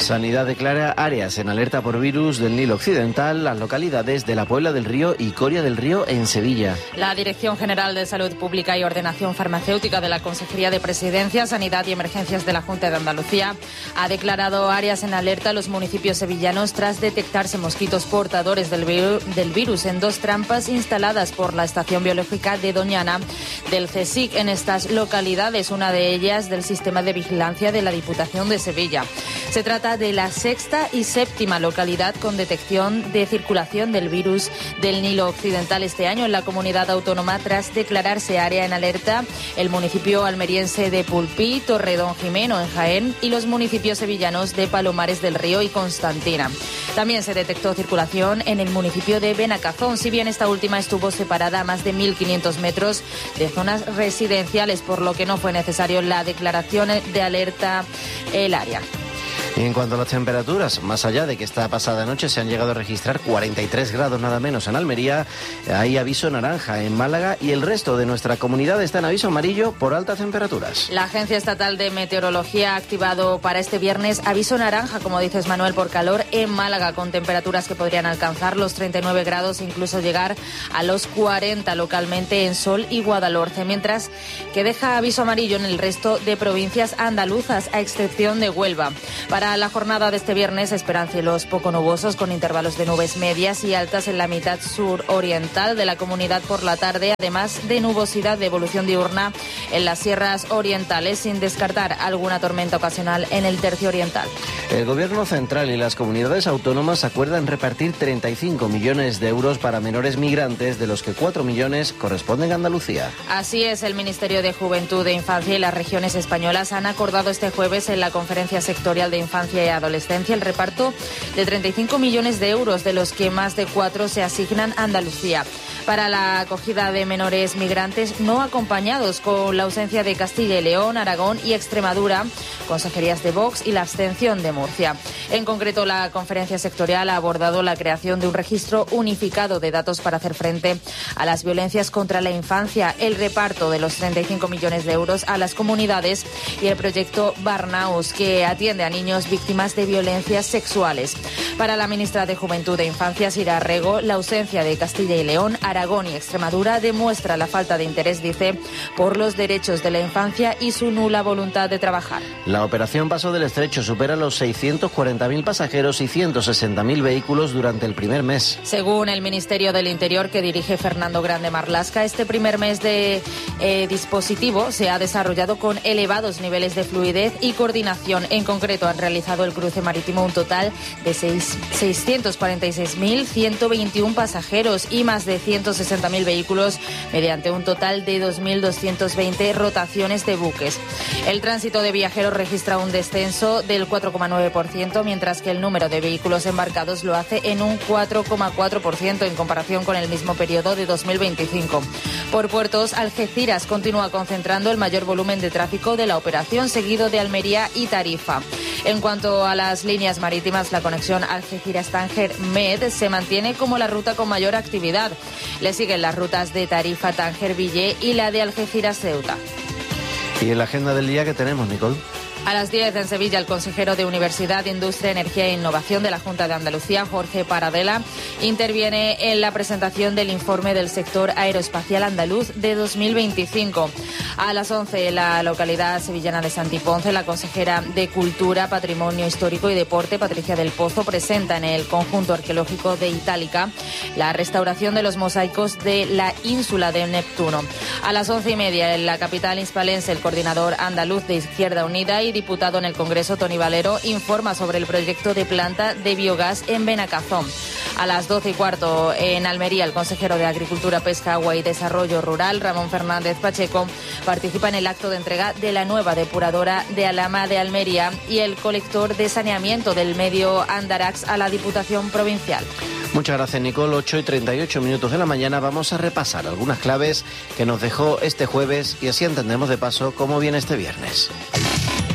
Sanidad declara áreas en alerta por virus del Nilo Occidental, las localidades de La Puebla del Río y Coria del Río en Sevilla. La Dirección General de Salud Pública y Ordenación Farmacéutica de la Consejería de Presidencia, Sanidad y Emergencias de la Junta de Andalucía ha declarado áreas en alerta a los municipios sevillanos tras detectarse mosquitos portadores del virus en 2 trampas instaladas por la Estación Biológica de Doñana del CSIC. En estas localidades, una de ellas del Sistema de Vigilancia de la Diputación de Sevilla. Se trata de la 6ª y 7ª localidad con detección de circulación del virus del Nilo Occidental este año en la comunidad autónoma tras declararse área en alerta el municipio almeriense de Pulpí, Torredón Jimeno en Jaén y los municipios sevillanos de Palomares del Río y Constantina. También se detectó circulación en el municipio de Benacazón, si bien esta última estuvo separada a más de 1.500 metros de zonas residenciales, por lo que no fue necesario la declaración de alerta el área. Y en cuanto a las temperaturas, más allá de que esta pasada noche se han llegado a registrar 43 grados nada menos en Almería, hay aviso naranja en Málaga y el resto de nuestra comunidad está en aviso amarillo por altas temperaturas. La Agencia Estatal de Meteorología ha activado para este viernes aviso naranja, como dices Manuel, por calor en Málaga, con temperaturas que podrían alcanzar los 39 grados e incluso llegar a los 40 localmente en Sol y Guadalhorce, mientras que deja aviso amarillo en el resto de provincias andaluzas, a excepción de Huelva. Para la jornada de este viernes esperan cielos poco nubosos con intervalos de nubes medias y altas en la mitad suroriental de la comunidad por la tarde, además de nubosidad de evolución diurna en las sierras orientales, sin descartar alguna tormenta ocasional en el tercio oriental. El Gobierno central y las comunidades autónomas acuerdan repartir 35 millones de euros para menores migrantes, de los que 4 millones corresponden a Andalucía. Así es, el Ministerio de Juventud e Infancia y las regiones españolas han acordado este jueves en la Conferencia Sectorial de Infancia y Adolescencia el reparto de 35 millones de euros, de los que más de 4 se asignan a Andalucía, para la acogida de menores migrantes no acompañados, con la ausencia de Castilla y León, Aragón y Extremadura, consejerías de Vox y la abstención de Murcia. En concreto, la conferencia sectorial ha abordado la creación de un registro unificado de datos para hacer frente a las violencias contra la infancia, el reparto de los 35 millones de euros a las comunidades y el proyecto Barnaus, que atiende a niños víctimas de violencias sexuales. Para la ministra de Juventud e Infancia, Sira Rego, la ausencia de Castilla y León, Aragón y Extremadura demuestra la falta de interés, dice, por los derechos de la infancia y su nula voluntad de trabajar. La operación Paso del Estrecho supera los 640.000 pasajeros y 160.000 vehículos durante el primer mes. Según el Ministerio del Interior, que dirige Fernando Grande Marlasca, este primer mes de dispositivo se ha desarrollado con elevados niveles de fluidez y coordinación. En concreto, han realizado el cruce marítimo un total de 646.121 pasajeros y más de 160.000 vehículos, mediante un total de 2.220 rotaciones de buques. El tránsito de viajeros registra un descenso del 4,9%, mientras que el número de vehículos embarcados lo hace en un 4,4% en comparación con el mismo periodo de 2025. Por puertos, Algeciras continúa concentrando el mayor volumen de tráfico de la operación, seguido de Almería y Tarifa. En cuanto a las líneas marítimas, la conexión Algeciras-Tánger-Med se mantiene como la ruta con mayor actividad. Le siguen las rutas de Tarifa, Tánger, Villé y la de Algeciras-Ceuta. ¿Y en la agenda del día qué tenemos, Nicole? A las 10 en Sevilla, el consejero de Universidad, Industria, Energía e Innovación de la Junta de Andalucía, Jorge Paradela, interviene en la presentación del informe del sector aeroespacial andaluz de 2025. A las 11, en la localidad sevillana de Santiponce, la consejera de Cultura, Patrimonio Histórico y Deporte, Patricia del Pozo, presenta en el conjunto arqueológico de Itálica la restauración de los mosaicos de la ínsula de Neptuno. A las 11:30, en la capital hispalense, el coordinador andaluz de Izquierda Unida y diputado en el Congreso, Tony Valero, informa sobre el proyecto de planta de biogás en Benacazón. A las 12:15, en Almería, el consejero de Agricultura, Pesca, Agua y Desarrollo Rural, Ramón Fernández Pacheco, participa en el acto de entrega de la nueva depuradora de Alhama de Almería y el colector de saneamiento del medio Andarax a la Diputación Provincial. Muchas gracias, Nicole. 8:38 de la mañana. Vamos a repasar algunas claves que nos dejó este jueves y así entendemos de paso cómo viene este viernes.